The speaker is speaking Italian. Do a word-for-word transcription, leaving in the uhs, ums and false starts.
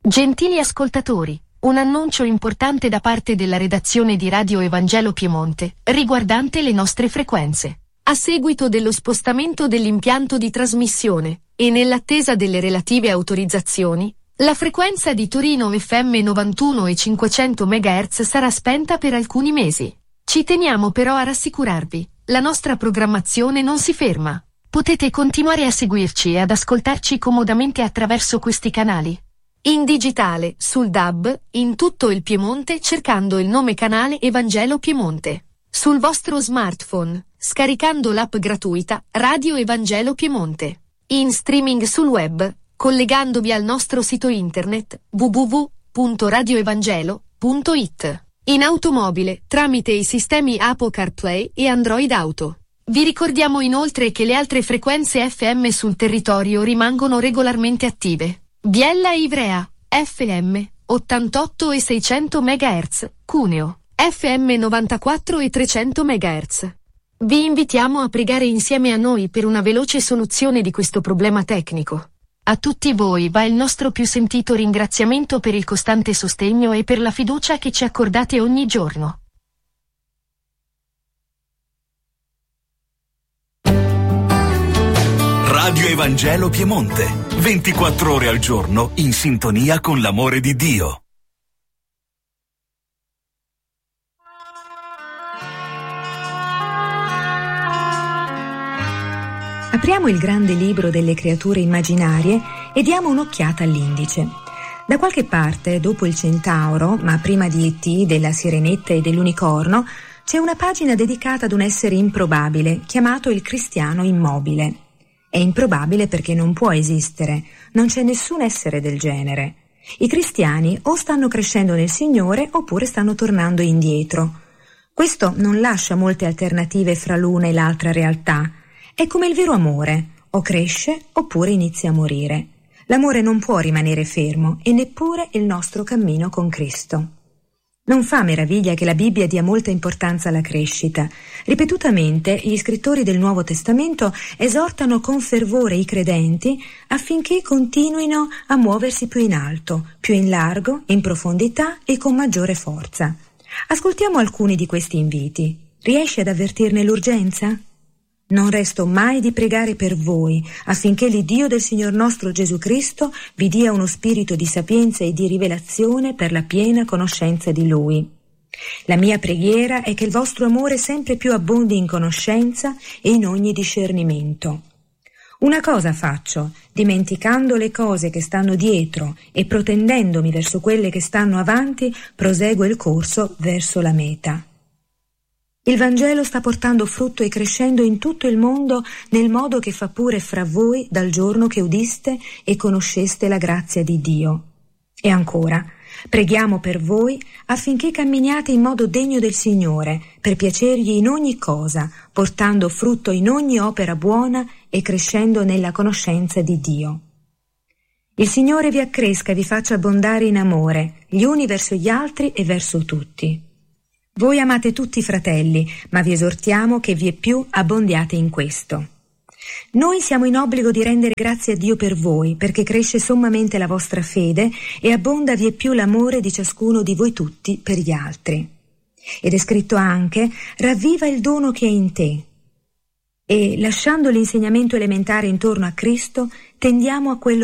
Gentili ascoltatori, un annuncio importante da parte della redazione di Radio Evangelo Piemonte, riguardante le nostre frequenze. A seguito dello spostamento dell'impianto di trasmissione, e nell'attesa delle relative autorizzazioni, la frequenza di Torino F M novantuno e cinquecento megahertz sarà spenta per alcuni mesi. Ci teniamo però a rassicurarvi, la nostra programmazione non si ferma. Potete continuare a seguirci e ad ascoltarci comodamente attraverso questi canali. In digitale, sul D A B, in tutto il Piemonte cercando il nome canale Evangelo Piemonte. Sul vostro smartphone, scaricando l'app gratuita Radio Evangelo Piemonte. In streaming sul web, collegandovi al nostro sito internet w w w punto radio evangelo punto i t. In automobile, tramite i sistemi Apple CarPlay e Android Auto. Vi ricordiamo inoltre che le altre frequenze F M sul territorio rimangono regolarmente attive. Biella e Ivrea, F M, ottantotto e seicento megahertz, Cuneo, F M novantaquattro e trecento megahertz. Vi invitiamo a pregare insieme a noi per una veloce soluzione di questo problema tecnico. A tutti voi va il nostro più sentito ringraziamento per il costante sostegno e per la fiducia che ci accordate ogni giorno. Radio Evangelo Piemonte, ventiquattro ore al giorno in sintonia con l'amore di Dio. Apriamo il grande libro delle creature immaginarie e diamo un'occhiata all'indice. Da qualche parte, dopo il centauro, ma prima di E T, della sirenetta e dell'unicorno, c'è una pagina dedicata ad un essere improbabile, chiamato il cristiano immobile. È improbabile perché non può esistere, non c'è nessun essere del genere. I cristiani o stanno crescendo nel Signore oppure stanno tornando indietro. Questo non lascia molte alternative fra l'una e l'altra realtà. È come il vero amore, o cresce oppure inizia a morire. L'amore non può rimanere fermo e neppure il nostro cammino con Cristo. Non fa meraviglia che la Bibbia dia molta importanza alla crescita. Ripetutamente gli scrittori del Nuovo Testamento esortano con fervore i credenti affinché continuino a muoversi più in alto, più in largo, in profondità e con maggiore forza. Ascoltiamo alcuni di questi inviti. Riesci ad avvertirne l'urgenza? Non resto mai di pregare per voi, affinché l'Iddio del Signor nostro Gesù Cristo vi dia uno spirito di sapienza e di rivelazione per la piena conoscenza di Lui. La mia preghiera è che il vostro amore sempre più abbondi in conoscenza e in ogni discernimento. Una cosa faccio, dimenticando le cose che stanno dietro e protendendomi verso quelle che stanno avanti, proseguo il corso verso la meta. Il Vangelo sta portando frutto e crescendo in tutto il mondo nel modo che fa pure fra voi dal giorno che udiste e conosceste la grazia di Dio. E ancora, preghiamo per voi affinché camminiate in modo degno del Signore, per piacergli in ogni cosa, portando frutto in ogni opera buona e crescendo nella conoscenza di Dio. Il Signore vi accresca e vi faccia abbondare in amore, gli uni verso gli altri e verso tutti. Voi amate tutti i fratelli, ma vi esortiamo che vie più abbondiate in questo. Noi siamo in obbligo di rendere grazie a Dio per voi, perché cresce sommamente la vostra fede e abbonda vie più l'amore di ciascuno di voi tutti per gli altri. Ed è scritto anche, ravviva il dono che è in te. E, lasciando l'insegnamento elementare intorno a Cristo, tendiamo a quello